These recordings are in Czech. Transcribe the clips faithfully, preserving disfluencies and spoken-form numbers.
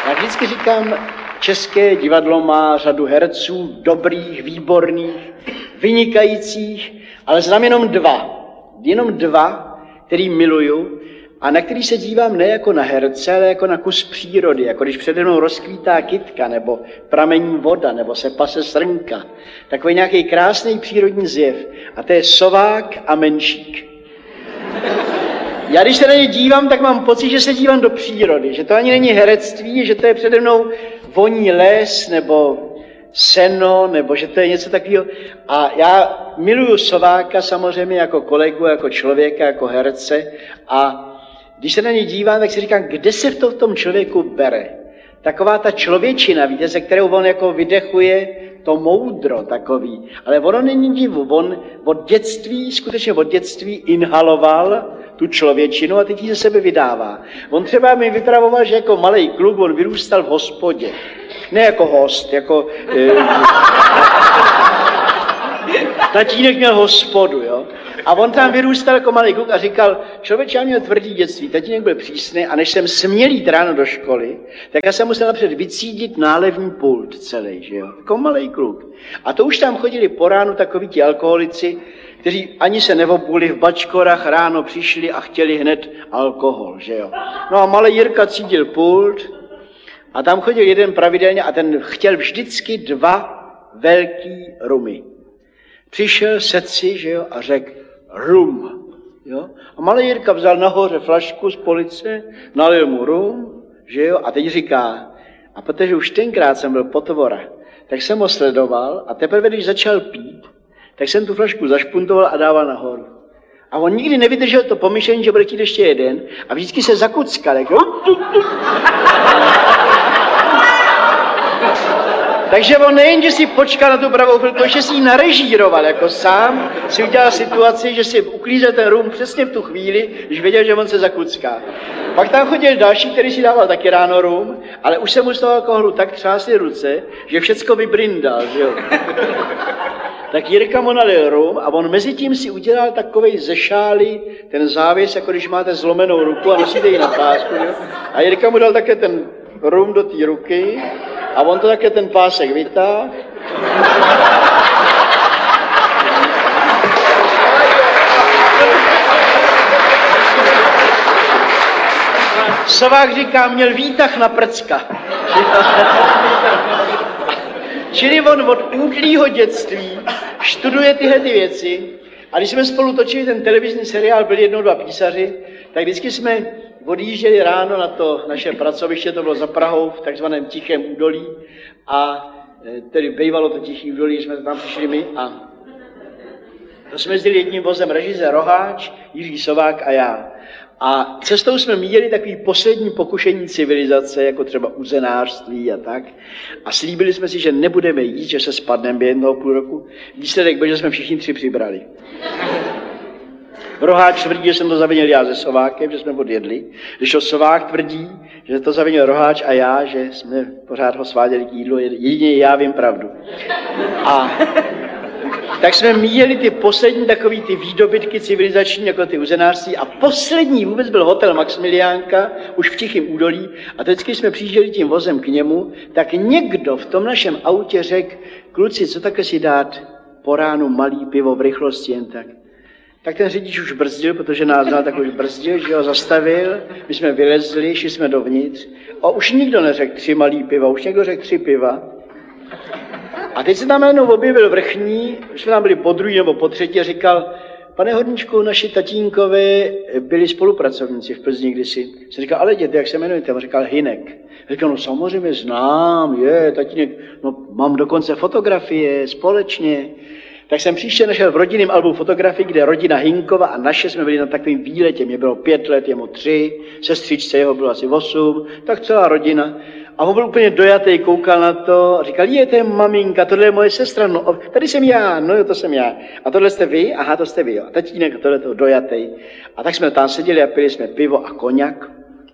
Já vždycky říkám, české divadlo má řadu herců, dobrých, výborných, vynikajících, ale znám jenom dva. Jenom dva, který miluju a na který se dívám ne jako na herce, ale jako na kus přírody, jako když přede mnou rozkvítá kytka, nebo pramení voda, nebo se pase srnka. Takový nějaký krásný přírodní zjev. A to je sovák a menšík. Já když se na ně dívám, tak mám pocit, že se dívám do přírody, že to ani není herectví, že to je přede mnou voní les, nebo seno, nebo že to je něco takového. A já miluju sováka samozřejmě jako kolegu, jako člověka, jako herce. A když se na ně dívám, tak si říkám, kde se to v tom člověku bere. Taková ta člověčina, víte, se kterou on jako vydechuje to moudro takový. Ale ono není divu, on od dětství, skutečně od dětství inhaloval tu člověčinu a teď ji ze sebe vydává. On třeba mi vypravoval, že jako malej kluk on vyrůstal v hospodě. Ne jako host, jako... E, tatínek měl hospodu, jo. A on tam vyrůstal jako malý kluk a říkal, člověče, já měl tvrdý dětství, tatínek byl přísný a než jsem směl jít ráno do školy, tak já jsem musel napřed vycídit nálevní pult celý, že jo, jako malý kluk. A to už tam chodili po ránu takoví ti alkoholici, kteří ani se neobuli v bačkorách, ráno přišli a chtěli hned alkohol, že jo. No a malý Jirka cítil pult a tam chodil jeden pravidelně a ten chtěl vždycky dva velký rumy. Přišel setci, že jo, a řekl rum, jo. A malý Jirka vzal nahoře flašku z police, nalil mu rum, že jo, a teď říká, a protože už tenkrát jsem byl potvora, tak jsem ho sledoval a teprve, když začal pít, tak jsem tu flašku zašpuntoval a dával nahoru. A on nikdy nevydržel to pomyšlení, že bude chtít ještě jeden a vždycky se zakuckal, jako... Takže on nejen, že si počkal na tu pravou chvilku, ještě si ji narežíroval, jako sám si udělal situaci, že si uklízel ten rum přesně v tu chvíli, když věděl, že on se zakucká. Pak tam chodil další, který si dával taky ráno rum, ale už se mu z toho alkoholu tak třásly ruce, že všecko vybrindal, že jo. Tak Jirka mu nalil rum a on mezi tím si udělal takovej ze šály ten závěs, jako když máte zlomenou ruku a nosíte ji na pásku, jo. A Jirka mu dal také ten rum do té ruky a on to také ten pásek vytáhl. Sovák říká, měl výtah na prcka. Čili on od útlýho dětství študuje tyhle ty věci. A když jsme spolu točili ten televizní seriál, byli jednou dva písaři, tak vždycky jsme odjížděli ráno na to naše pracoviště, to bylo za Prahou v takzvaném Tichém údolí. A tedy bývalo to Tichý údolí, jsme tam přišli my a to jsme jezdili jedním vozem režisér Roháč, Jiří Sovák a já. A cestou jsme míjeli takový poslední pokušení civilizace, jako třeba uzenářství a tak. A slíbili jsme si, že nebudeme jít, že se spadneme během toho půl roku. Výsledek byl, že jsme všichni tři přibrali. Roháč tvrdí, že jsem to zavinil já se Sovákem, že jsme odjedli. Když ho Sovák tvrdí, že to zavinil Roháč a já, že jsme pořád ho sváděli k jídlu, jedině já vím pravdu. A tak jsme míjeli ty poslední takový ty výdobytky civilizační, jako ty uzenářství a poslední vůbec byl hotel Maximiliánka, už v Tichém údolí a teď, když jsme přijížděli tím vozem k němu, tak někdo v tom našem autě řekl, kluci, co takhle si dát po ránu malý pivo v rychlosti jen tak. Tak ten řidič už brzdil, protože nás znal, tak už brzdil, že ho zastavil, my jsme vylezli, šli jsme dovnitř a už nikdo neřekl tři malý piva, už někdo řekl tři piva. A teď se tam jednou objevil vrchní, už jsme tam byli po druhý nebo po třetí, říkal, pane Horníčku, naši tatínkové byli spolupracovníci v Plzni kdysi. Jsem říkal, ale děte, jak se jmenujete? On říkal, Hynek. Říkal, no samozřejmě znám, je, tatínek, no mám dokonce fotografie společně. Tak jsem příště našel v rodinném albu fotografii, kde rodina Hinkova a naše jsme byli na takovým výletě. Mě bylo pět let, jemu tři, sestřičce jeho bylo asi osm, tak celá rodina. A on byl úplně dojatý, koukal na to a říkal, je, to je maminka, tohle je moje sestra, no, tady jsem já, no jo, to jsem já. A tohle jste vy? Aha, to jste vy, jo. A tatínek, a tohle to dojatý. A tak jsme tam seděli a pili jsme pivo a koněk.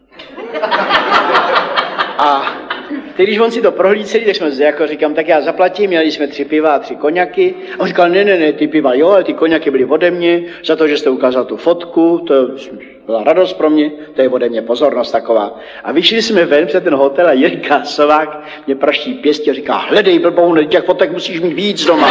A teď, když on si to prohlídl, tak jsme jako říkám, tak já zaplatím, měli jsme tři piva a tři koněky. A on říkal, ne, ne, ne, ty piva, jo, ale ty koněky byly ode mě, za to, že jste ukázal tu fotku, to byla radost pro mě, to je ode mě pozornost taková. A vyšli jsme ven před ten hotel a Jirka Sovák mě praští pěstí a říká, hledej blbou, těch fotek musíš mít víc doma.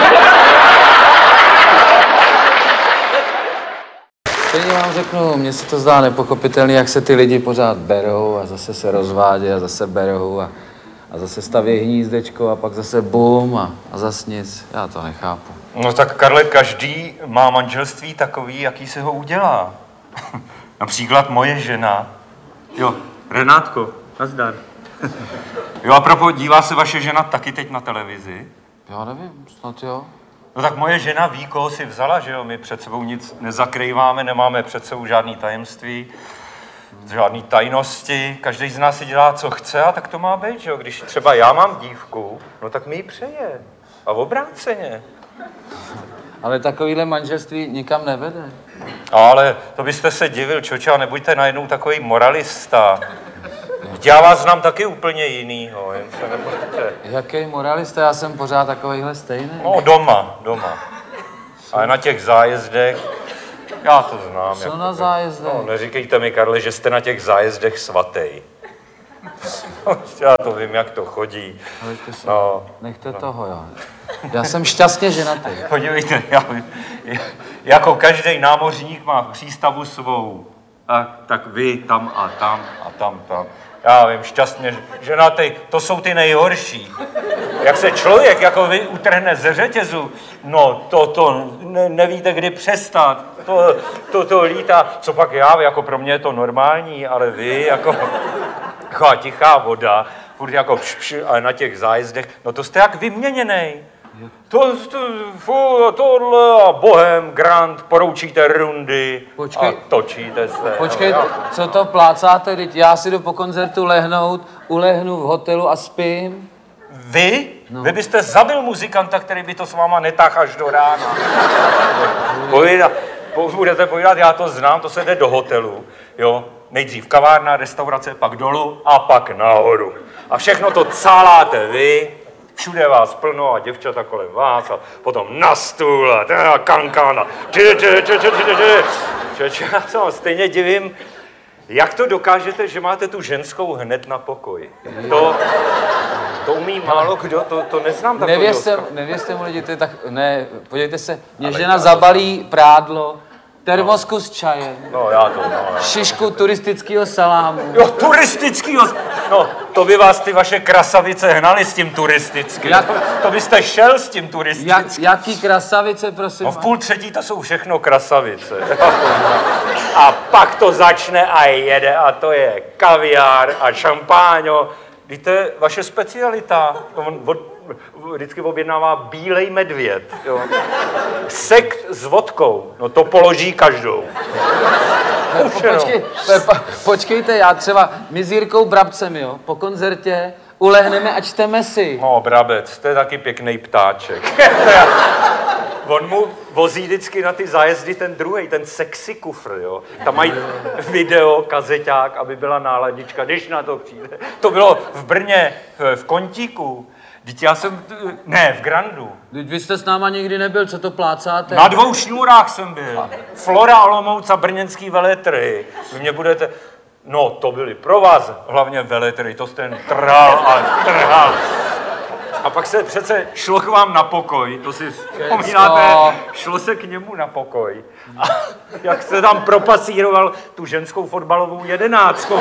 Stejně vám řeknu, mně se to zdá nepochopitelné, jak se ty lidi pořád berou a zase se rozvádějí a zase berou a, a zase staví hnízdečko a pak zase bum a, a zas nic. Já to nechápu. No tak Karle, každý má manželství takový, jaký se ho udělá. Například moje žena. Jo, Renátko, nazdar. Jo, a propos, dívá se vaše žena taky teď na televizi? Já nevím, snad jo. No tak moje žena ví, koho si vzala, že jo? My před sebou nic nezakrýváme, nemáme před sebou žádný tajemství, žádný tajnosti. Každý z nás si dělá, co chce, a tak to má být, že jo? Když třeba já mám dívku, no tak mi ji přeje. A obráceně. Ale takovýhle manželství nikam nevede. Ale to byste se divil, čoče, a nebuďte najednou takový moralista. Já vás znám taky úplně jinýho, jen se nebojte. Jaký moralista, já jsem pořád takovýhle stejný. No doma, doma. Ale na těch zájezdech, já to znám. Co na zájezdech? No, neříkejte mi, Karle, že jste na těch zájezdech svatej. Já to vím, jak to chodí. Se, no, nechte no. toho, já. Já jsem šťastně ženatý. Podívejte, já, jako každý námořník má v přístavu svou. Tak, tak vy tam a tam a tam, tam. Já vím, šťastně ženatý, to jsou ty nejhorší. Jak se člověk, jako vy, utrhne ze řetězu, no to, to ne, nevíte, kdy přestat. To, to, to lítá, co pak já, jako pro mě je to normální, ale vy, jako taková tichá voda, furt jako pš, pš, ale na těch zájezdech, no to jste jak vyměněnej. To, to, fu, tohle a bohem, grand, poroučíte rundy. Počkej, a točíte se. Počkej, no, co to plácáte, teď já si jdu po koncertu lehnout, ulehnu v hotelu a spím. Vy? No. Vy byste zabil muzikanta, který by to s váma netáhl až do rána. Povídat, budete povídat, já to znám, to se jde do hotelu, jo. Nejdřív kavárna, restaurace, pak dolů a pak nahoru. A všechno to cáláte vy. Všude vás plno a děvčata kolem vás a potom na stůl a teda kankána. Já se vám stejně divím, jak to dokážete, že máte tu ženskou hned na pokoji. To, to umí málo kdo, to, to neznám takového. Nevěřte, nevěřte mu lidi, to je tak, ne, podívejte se, mě žena zabalí prádlo, termosku s čajem, no, já to, no, já. šišku turistického salámu. Jo, turistického, no, to by vás ty vaše krasavice hnaly s tím turistickým. Jak, to, to byste šel s tím turistickým. Jak, jaký krasavice, prosím? No v půl třetí to jsou všechno krasavice. A pak to začne a jede a to je kaviár a šampáňo. Víte, vaše specialita, on od, vždycky objednává bílej medvěd, jo. Sekt s vodkou, no to položí každou. Po, počkej, po, počkejte, já třeba, my s Jirkou Brabcem, jo, po koncertě ulehneme a čteme si. No, Brabec, to je taky pěkný ptáček. On mu vozí vždycky na ty zájezdy ten druhý, ten sexy kufr, jo. Tam mají video, kazeťák, aby byla náladička, když na to přijde. To bylo v Brně, v, v Kontíku. Vždyť já jsem, ne, v Grandu. Vždyť vy jste s náma nikdy nebyl, co to plácáte? Na dvou šňůrách jsem byl. Flora, Olomouc a brněnský veletry. Vy mě budete, no to byly pro vás hlavně veletry, to jste trhal a trhal. A pak se přece šlo k vám na pokoj, to si vzpomínáte, šlo se k němu na pokoj. A jak se tam propasíroval tu ženskou fotbalovou jedenáctku.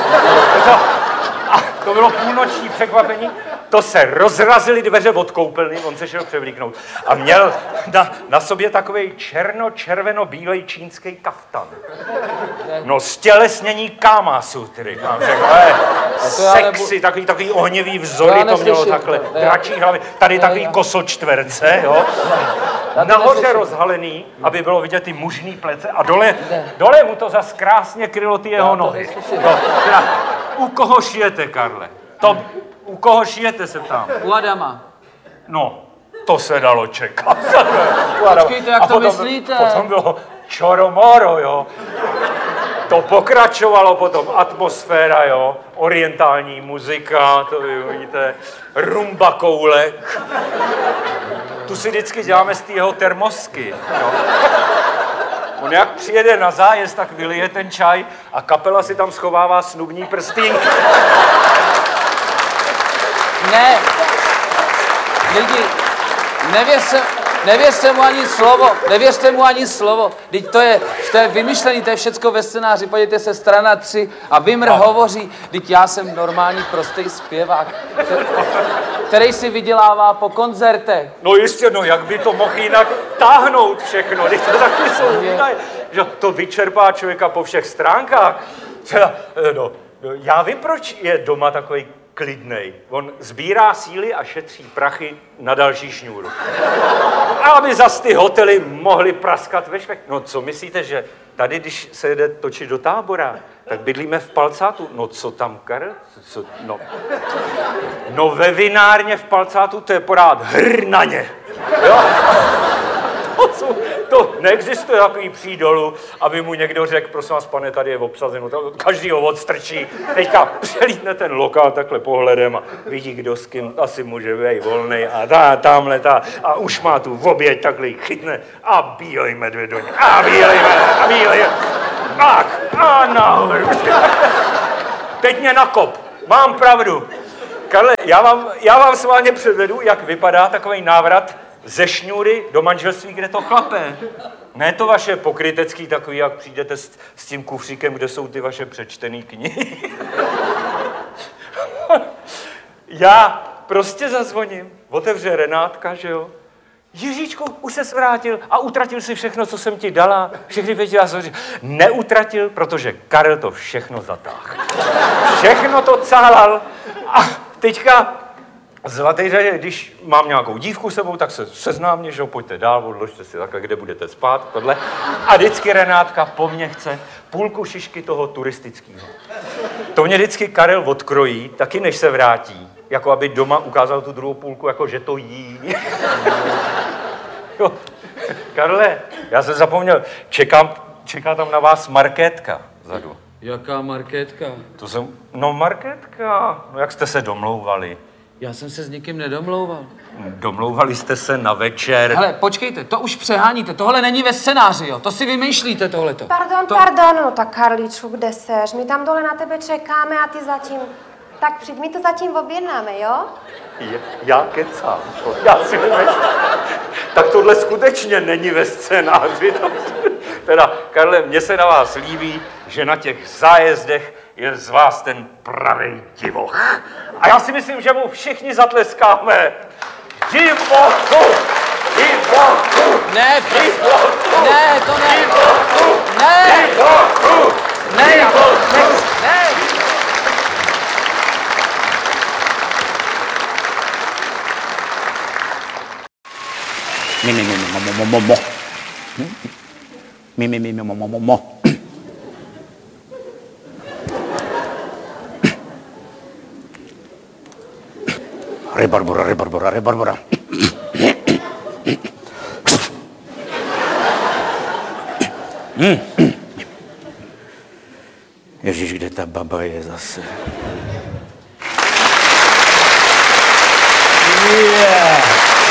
A to bylo půlnoční překvapení, to se rozrazily dveře od koupelny, on se šel převlíknout a měl na, na sobě takovej černo-červeno-bílej čínský kaftan. No stělesnění Kama Sutry, mám řekl, ale sexy, takový, takový ohnivý vzory to mělo takhle, dračí hlavy, tady takový kosočtverce, jo. Nahoře rozhalený, aby bylo vidět ty mužný plece a dole, dole mu to zas krásně krylo ty jeho nohy. No, teda, u koho šijete, Karle? To, u koho šijete, se ptám? U Adama. No, to se dalo čekat. Počkejte, jak a to potom, myslíte? Potom bylo čoromoro, jo. To pokračovalo potom, atmosféra, jo, orientální muzika, to vy vidíte, rumba koulek. Tu si vždycky děláme z té jeho termosky, jo. On jak přijede na zájezd, tak vylije ten čaj a kapela si tam schovává snubní prstínky. Ne, lidi, nevěřte, nevěřte mu ani slovo, nevěřte mu ani slovo. Teď to je, to je vymyšlený, to je všecko ve scénáři, podívejte se, strana tři a Vimr hovoří, teď já jsem normální prostý zpěvák, který si vydělává po koncertech. No jistě, no jak by to mohl jinak táhnout všechno, teď to taky jsou výdaje, že to vyčerpá člověka po všech stránkách. Teda, no, já vím, proč je doma takový klidnej. On sbírá síly a šetří prachy na další šňůru. A aby zas ty hotely mohly praskat ve švech. No co myslíte, že tady, když se jede točit do Tábora, tak bydlíme v Palcátu. No co tam, Karel? Co, no. no ve vinárně v Palcátu to je pořád hr na ně. Jo? To, jsou, to neexistuje takový přídolu, aby mu někdo řekl, prosím vás, pane, tady je obsazeno, každý ho odstrčí. Teďka přelítne ten lokál takhle pohledem a vidí, kdo s kým asi může být volnej a tá, tamhle tá, a už má tu oběť, takhle ji chytne a bílej medvěd do něj, a bílej medvěd, a bílej, tak, a nahoru. Teď mě nakop, mám pravdu. Karle, já vám, já vám sválně předvedu, jak vypadá takový návrat ze šňůry do manželství, kde to chlape. Ne to vaše pokrytecký takový, jak přijdete s, s tím kufříkem, kde jsou ty vaše přečtený knihy. Já prostě zazvoním, otevře Renátka, že jo? Jiříčku, už se zvrátil a utratil si všechno, co jsem ti dala. Všechny pěti já jsem neutratil, protože Karel to všechno zatáhl. Všechno to cálal a teďka zlatý řadě, když mám nějakou dívku sebou, tak se seznámně, že jo, pojďte dál, odložte si takhle, kde budete spát, tohle. A vždycky Renátka po mně chce půlku šišky toho turistického. To mě vždycky Karel odkrojí, taky než se vrátí, jako aby doma ukázal tu druhou půlku, jako že to jí. Jo. Karle, já jsem zapomněl, čekám, čeká tam na vás Markétka vzadu. Jaká Markétka? To jsem, no Markétka, no jak jste se domlouvali? Já jsem se s nikým nedomlouval. Domlouvali jste se na večer. Hele, počkejte, to už přeháníte, tohle není ve scénáři, jo, to si vymýšlíte tohleto. Pardon, to... pardon, no tak Karličku, kde seš? My tam dole na tebe čekáme a ty zatím... Tak přijď, my to zatím objednáme, jo? Je, já kecám, to, já si vymýšlím. Tak tohle skutečně není ve scénáři. Teda, Karle, mně se na vás líbí, že na těch zájezdech je z vás ten pravej divoch. A já si myslím, že mu všichni zatleskáme. Divochu! Divochu! Ne, Divochu! ne, to ne! Divochu! Ne! Divochu! Ne! Divochu! Ne! Mi, mi, mi, mi, mo, mo, mo, mo. Mi, mi, mi, mi, mo, mo, mo, mo. Re Barbora, re Barbora, re Barbora. Ježíš, kde ta baba je zase? Yeah.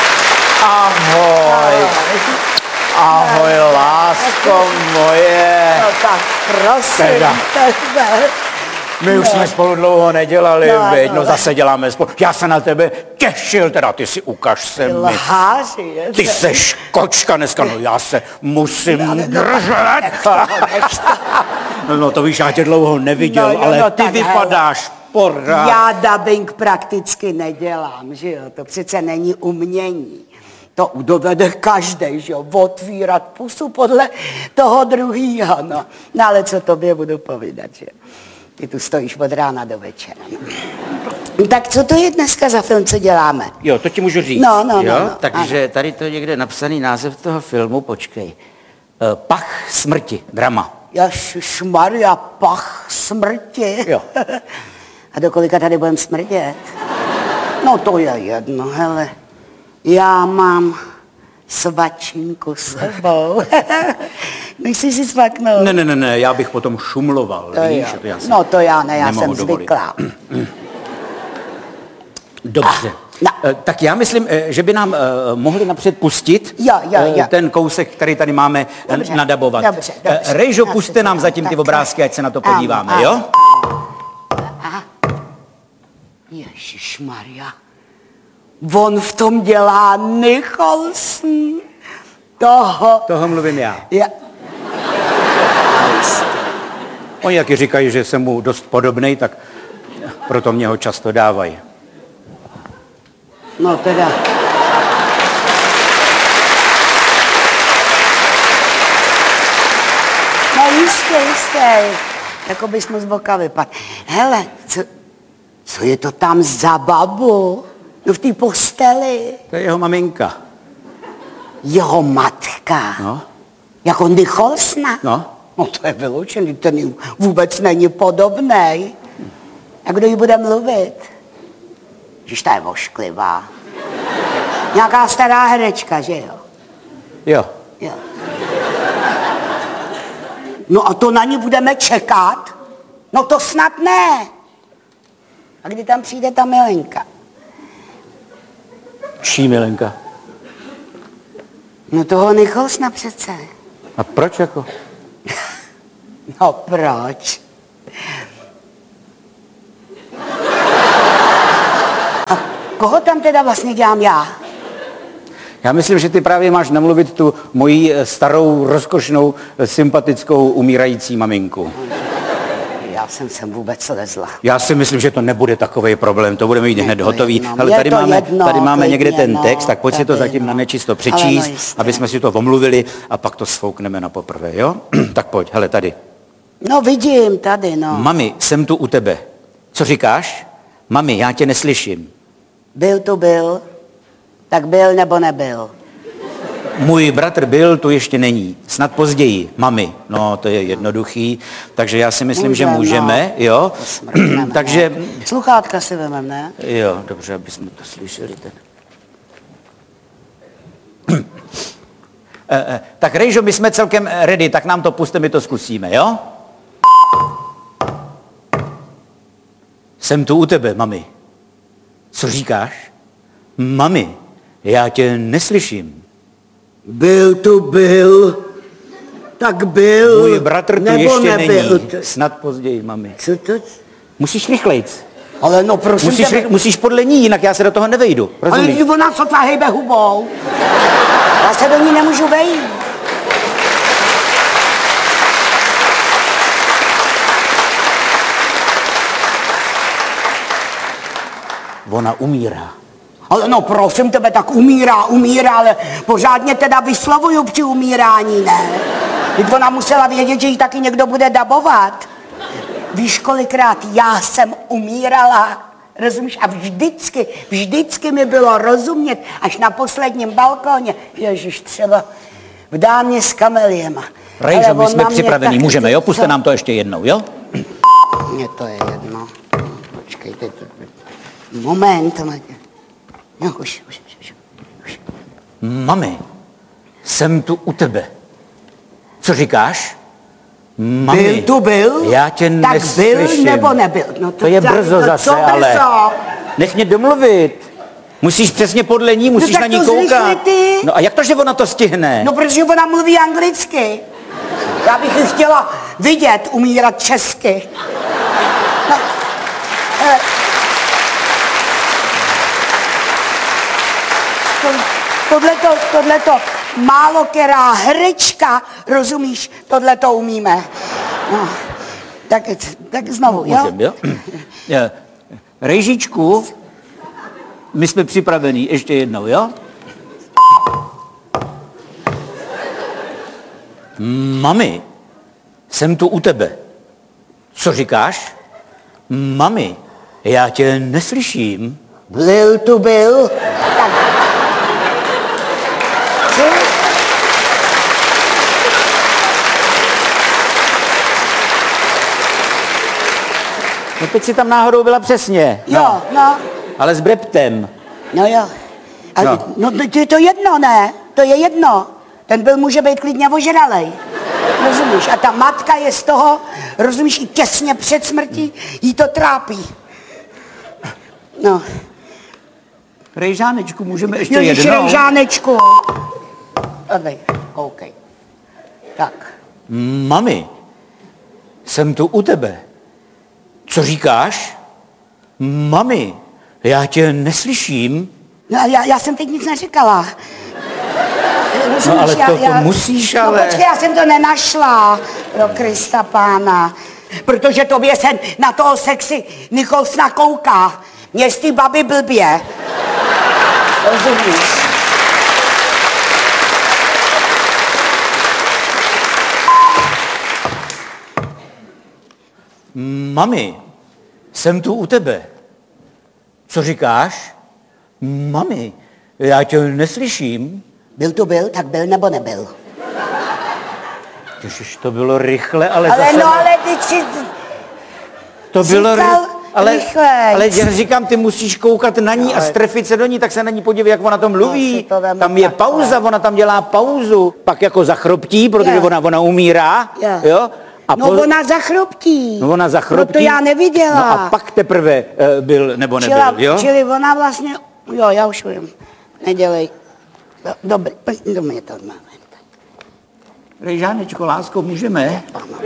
Ahoj. Ahoj, lásko moje. No tak prosím Teda. tebe. My už jsme spolu dlouho nedělali, No, veď, no. no zase děláme spolu. Já se na tebe těšil, teda ty si ukaž se mi. Lháři, je Ty to- seš kočka dneska, no já se musím No, no, držet. nech to, nech to. No, no to víš, já tě dlouho neviděl, No, jo, ale no, ty tak vypadáš pořád. Já dubbing prakticky nedělám, že jo, to přece není umění. To dovede každej, že jo, otvírat pusu podle toho druhýho, no. No ale co tobě budu povídat, že jo. Ty tu stojíš od rána do večera. No. Tak co to je dneska za film, co děláme? Jo, to ti můžu říct. No, no, no, jo? no, Takže tady to je někde napsaný název toho filmu, počkej. Eh, Pach smrti, drama. Ježišmarja, pach smrti. Jo. A do kolika tady budem smrdět? No to je jedno, hele. Já mám svačinku s sebou. Nechci si svaknout? Ne, ne, ne, ne, já bych potom šumloval, To víš? jo. To já si No to já ne, já nemohu jsem dovolit. zvyklá. Dobře. No. Eh, Tak já myslím, eh, že by nám eh, mohli napřed pustit Jo, jo, eh, jo. ten kousek, který tady máme eh, Dobře, nadabovat. dobře, dobře. Eh, Rejžo, Já puste si nám to- zatím ty tak, obrázky, ať se na to ano, podíváme, ano, jo? Ježišmarja. On v tom dělá Nicholson. Toho. Toho mluvím já. Je... Oni taky říkají, že jsem mu dost podobnej, tak proto mě ho často dávají. No teda. No jistě, jistě. Jako bys mu z boka vypadl. Hele, co, co je to tam za babu? No v té posteli. To je jeho maminka. Jeho matka. No. Jako Nicholsona. No. No to je vyloučený, ten jí vůbec není podobnej. A kdo jí bude mluvit? Že ta je vošklivá. Nějaká stará herečka, že jo? Jo. Jo. No a to na ní budeme čekat? No to snad ne. A kdy tam přijde ta milenka? Čí milenka? No toho Nicholsona přece. A proč jako? No proč? A koho tam teda vlastně dělám já? Já myslím, že ty právě máš namluvit tu moji eh, starou, rozkošnou, eh, sympatickou, umírající maminku. Já jsem sem vůbec lezla. Já si myslím, že to nebude takový problém, to budeme mít Je hned to hotový. jedno, Ale je tady to máme, jedno, tady máme klidně, někde ten no, text, tak pojď si to tady, zatím na no. nečisto Ale přečíst, no jistě. aby jsme si to omluvili a pak to sfoukneme na poprvé, jo? Tak pojď, hele tady. No vidím tady, no. Mami, jsem tu u tebe. Co říkáš? Mami, já tě neslyším. Byl tu byl, tak byl nebo nebyl. Můj bratr byl, tu ještě není. Snad později. Mami, no to je jednoduchý, takže já si myslím, že můžeme, no. jo? To smrkneme, Takže, no. Sluchátka si vemem, ne? jo, dobře, aby jsme to slyšeli. Tak. Eh, eh, tak Rejžo, my jsme celkem ready, tak nám to puste, my to zkusíme, jo? Jsem tu u tebe, mami. Co říkáš? Mami, já tě neslyším. Byl tu byl, tak byl. Můj bratr tu nebo ještě nebyl. není. Snad později, mami. Co to? Musíš rychlejc. Ale no prosím Musíš, tebe. ry- musíš podle ní, jinak já se do toho nevejdu. Ale Rozumíš? když ona sotva hejbe hubou. Já se do ní nemůžu vejít. Ona umírá. Ale no prosím tebe, tak umírá, umírá, ale pořádně teda vyslovuju při umírání, ne? Teď ona musela vědět, že jí taky někdo bude dabovat. Víš, kolikrát já jsem umírala, rozumíš? A vždycky, vždycky mi bylo rozumět, až na posledním balkóně, ježiš, třeba v dámě s kameliema. Rejžo, Ale my on jsme na mě připraveni, taky můžeme, jo? Puste co? nám to ještě jednou, jo? Mně to je jedno. Počkejte. To... Moment. No, už, už, už, už. Mami, jsem tu u tebe. Co říkáš? Mami, Byl tu byl? já tě tak neslyším. byl nebo nebyl? No To je za- brzo no zase, co ale brzo? nech mě domluvit. Musíš přesně podle ní, musíš tak na ní to koukat. zrychli ty. No a jak to, že ona to stihne? No, protože ona mluví anglicky. Já bych ji chtěla vidět umírat česky. No, eh, to, tohleto, tohleto málo která herečka, rozumíš, tohleto umíme. No, tak, tak znovu, jo? Můžem, jo? Je, Rejžičku, my jsme připraveni, ještě jednou, jo? Mami, jsem tu u tebe. Co říkáš? Mami, já tě neslyším. Byl tu byl. Tak. Co? No teď si tam náhodou byla přesně. Jo, no. Ale s breptem. No jo. A, No. no. no to je to jedno, ne? To je jedno. Ten byl může být klidně ožralej. Rozumíš? A ta matka je z toho, rozumíš, i těsně před smrtí jí to trápí. No. Rejžánečku, můžeme ještě Ježiš, jednou? Rejžánečku. Tady, OK. Tak. Mami, jsem tu u tebe. Co říkáš? Mami, já tě neslyším. No, já, já jsem teď nic neříkala. Rozumíš, No ale to, to musíš, ale... No počkej, já jsem to nenašla, pro Krista pána. Protože tobě se na toho sexy Nicholsona kouká. Mě z té baby blbě. Rozumíš? Mami, jsem tu u tebe. Co říkáš? Mami, já tě neslyším. Byl to byl, tak byl nebo nebyl? Ježiš, to bylo rychle, ale, Ale zase... no, ale ty si... To bylo říkal ry- ale, rychlejc. ale já říkám, ty musíš koukat na ní a strefit se do ní, tak se na ní podívej, jak ona tam mluví. si to vemu Tam je takhle. pauza, ona tam dělá pauzu. Pak jako zachroptí, protože Jo. ona, ona umírá. Jo. Jo? A No po- ona zachroptí. no ona zachroptí. No to já neviděla. No a pak teprve uh, byl nebo nebyl, Čila, jo? Čili ona vlastně... Jo, já už vím. Nedělej. Do, dobrý, do mě to máme. Rejžánečko, lásko, můžeme?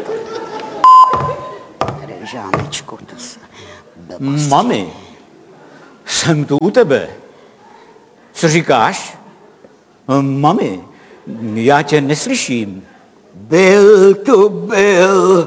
Rejžánečku, to se... Mami, jsem tu u tebe. Co říkáš? Mami, já tě neslyším. Byl tu byl.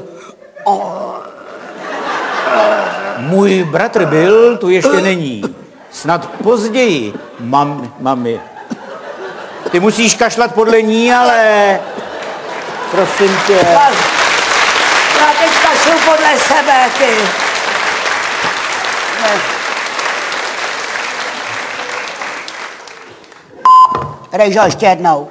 Můj bratr byl, tu ještě není. Snad později, mam, mami. Ty musíš kašlat podle ní, ale... Prosím tě. Já, já teď kašlu podle sebe, ty. Ne. Rejžo, ještě jednou.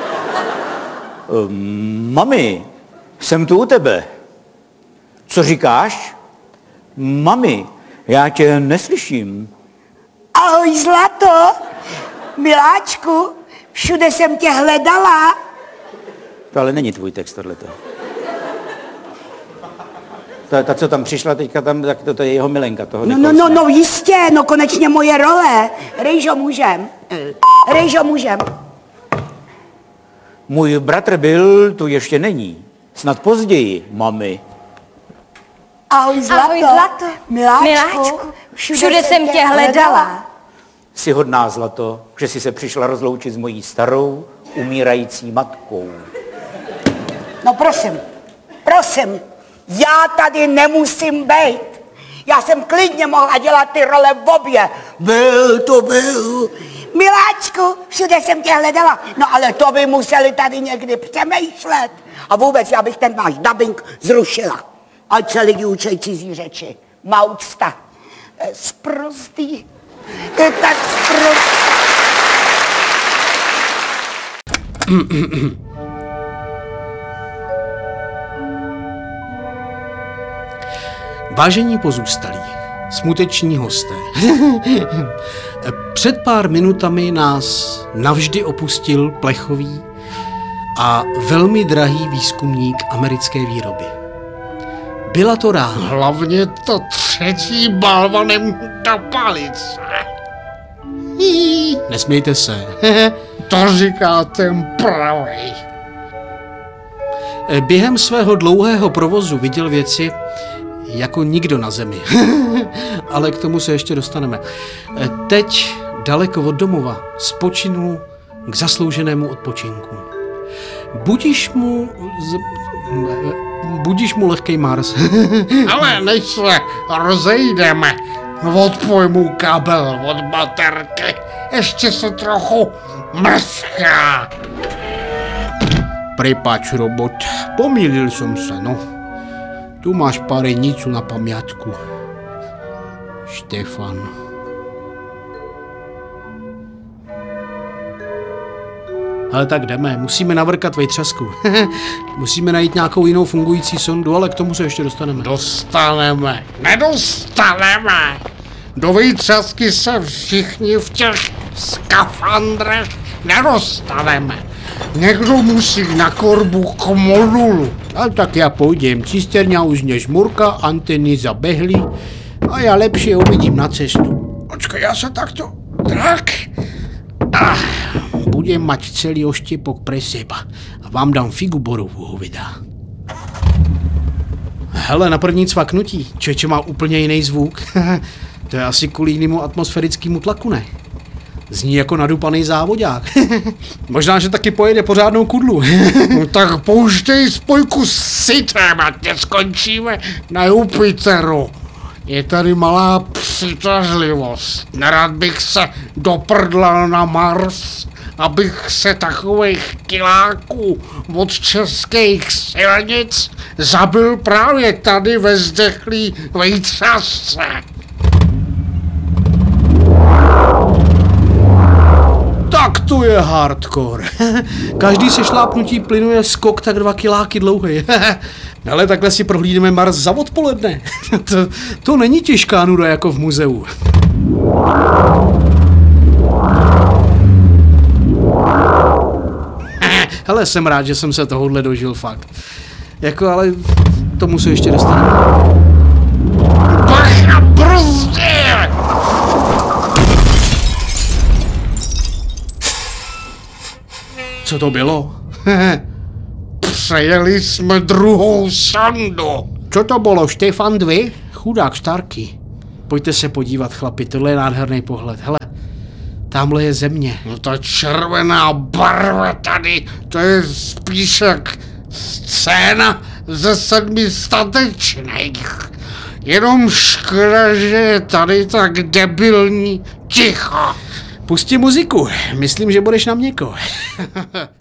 Mami, jsem tu u tebe. Co říkáš? Mami, já tě neslyším. Ahoj, zlato. Miláčku, všude jsem tě hledala. To ale není tvůj text, tohleto. Ta, ta, co tam přišla teďka, tam, tak to, to je jeho milenka, toho No, no, no, no, jistě, no konečně moje role. Rejžo, můžem. Rejžo, můžem. Můj bratr byl, tu ještě není. Snad později, mami. Ahoj, zlato. Ahoj, zlato. Miláčku, Miláčku, všude, všude jsem tě hledala. Jsi hodná, zlato, že jsi se přišla rozloučit s mojí starou, umírající matkou. No prosím, prosím, já tady nemusím být. Já jsem klidně mohla dělat ty role v obě. Byl to byl. Miláčku, všude jsem tě hledala. No ale to by museli tady někdy přemýšlet. A vůbec já bych ten váš dubbing zrušila. Ať se lidi učej cizí řeči. Má úcta. Sprostý. To je tak sprostý. Vážení pozůstalí, smuteční hosté. Před pár minutami nás navždy opustil plechový a velmi drahý výzkumník americké výroby. Byla to rána. Hlavně to třetí balvanem do palice. Nesmějte se. To říká ten pravej. Během svého dlouhého provozu viděl věci jako nikdo na zemi. Ale k tomu se ještě dostaneme. Teď daleko od domova spočinul k zaslouženému odpočinku. Budíš mu... Z... Budíš mu lehkej Mars. Ale než se rozejdeme, odpoj mu kabel od baterky. Ještě se trochu mrzká. Prepač, robot, pomýlil jsem se, no. Tu máš parenicu na pamiatku. Štefan. Ale tak jdeme, musíme navrkat vejtřasku. Musíme najít nějakou jinou fungující sondu, ale k tomu se ještě dostaneme. Dostaneme, nedostaneme. Do vejtřasky se všichni v těch skafandrech nedostaneme. Někdo musí na korbu k modulu. Ale tak já půjdem, cisterňa už nežmurka, anteny zabehly a já lepšie uvidím na cestu. Počkej, já se takto Tak. Ah, budem mať celý oštepok pre seba. A vám dám figu borovú, hoveda. Hele, na první cvaknutí. Čeče má úplně jiný zvuk. To je asi kvůli jinému atmosférickému tlaku, ne? Zní jako nadupaný závodák. Možná, že taky pojede pořádnou kudlu. No tak pouštěj spojku s Sitem, ať neskončíme na Jupiteru. Je tady malá přitažlivost. Nerad bych se doprdlal na Mars, abych se takových kiláků od českých silnic zabil právě tady ve zdechlý vejtřasce. Tak to je hardcore. Každý se šlápnutí plynu je skok tak dva kiláky dlouhý. Ale takhle si prohlídeme Mars za odpoledne. to, to není těžká nuda jako v muzeu. Hele, jsem rád, že jsem se tohohle dožil fakt. Jako, ale tomu se ještě dostaneme. Bacha, brzdě! Co to bylo? Přejeli jsme druhou sondu. Co to bylo, Štefan dvě? Chudák Starky. Pojďte se podívat, chlapi, tohle je nádherný pohled. Hele, tamhle je země. No ta červená barva tady, to je spíš jak scéna ze sedmi statečných. Jenom škoda, že je tady tak debilní ticho. Pusti muziku, myslím, že budeš na měko.